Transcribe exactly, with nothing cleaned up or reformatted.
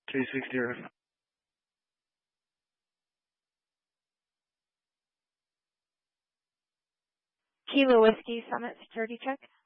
two six zero. Kilo Whiskey Summit Security Check.